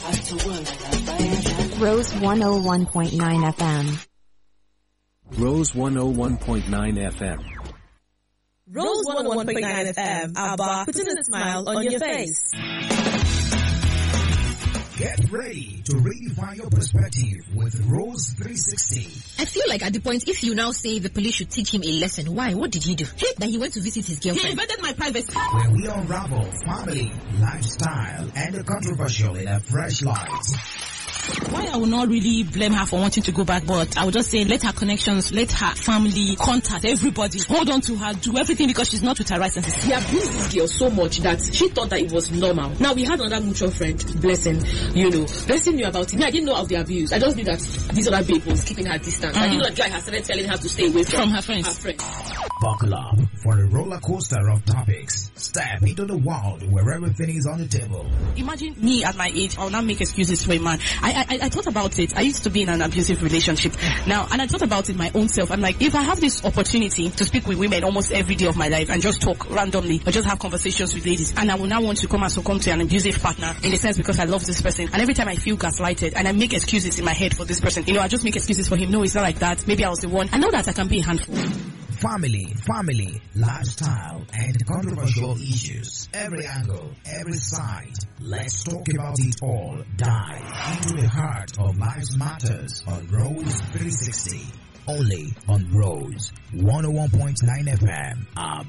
Rose 101.9 FM. Rose 101.9 FM. Rose 101.9 FM, Abba, putting a smile on your face. Get ready to redefine your perspective with Rose 360. I feel like at the point, if you now say the police should teach him a lesson, why? What did he do? That he went to visit his girlfriend. He invaded my privacy. Where we unravel family, lifestyle, and the controversial in a fresh light. Why I will not really blame her for wanting to go back, but I would just say let her connections, let her family contact everybody, hold on to her, do everything because she's not with her right senses. He abused this girl so much that she thought that it was normal. Now we had another mutual friend, Blessing, Blessing knew about it. I didn't know of the abuse. I just knew that this other babe was keeping her distance. I didn't know that guy had started telling her to stay away from her friends. Buckle up for a roller coaster of topics. Step into the world where everything is on the table. Imagine me at my age, I will not make excuses for a man. I thought about it. I used to be in an abusive relationship now, and I thought about it my own self. I'm like, if I have this opportunity to speak with women almost every day of my life and just talk randomly or just have conversations with ladies, and I will now want to come and succumb to an abusive partner in the sense because I love this person, and every time I feel gaslighted and I make excuses in my head for this person, I just make excuses for him. No, it's not like that. Maybe I was the one. I know that I can be a handful. Family, lifestyle, and controversial issues. Every angle, every side. Let's talk about it all. Dive into the heart of life's matters on Rose 360. Only on Rose 101.9 FM.